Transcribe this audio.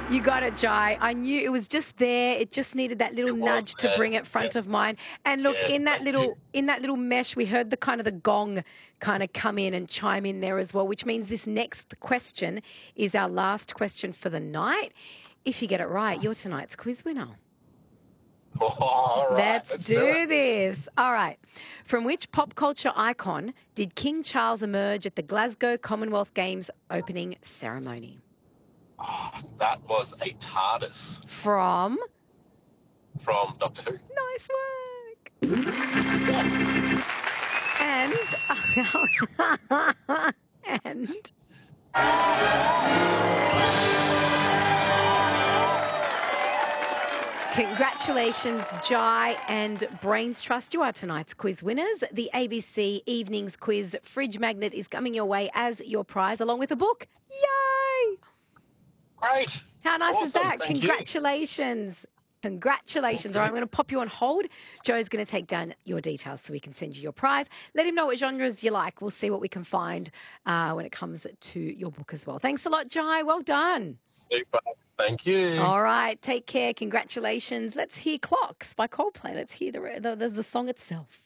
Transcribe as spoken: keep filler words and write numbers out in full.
You got it, Jai. I knew it was just there. It just needed that little It was nudge to there. bring it front Yeah. of mind. And look, Yes, in that thank you. little in that little mesh, we heard the kind of the gong kind of come in and chime in there as well, which means this next question is our last question for the night. If you get it right, you're tonight's quiz winner. Oh, all right, Let's, let's do, do it. this. All right. From which pop culture icon did King Charles emerge at the Glasgow Commonwealth Games opening ceremony? Oh, that was a TARDIS From? from Doctor Who. Nice work. And, and congratulations, Jai and Brains Trust. You are tonight's quiz winners. The A B C Evenings Quiz Fridge Magnet is coming your way as your prize, along with a book. Yay! Great. How nice Awesome. is that? Thank Congratulations. You. Congratulations. All right, I'm going to pop you on hold. Joe's going to take down your details so we can send you your prize. Let him know what genres you like. We'll see what we can find uh, when it comes to your book as well. Thanks a lot, Jai. Well done. Super. Thank you. All right. Take care. Congratulations. Let's hear Clocks by Coldplay. Let's hear the, the, the, the song itself.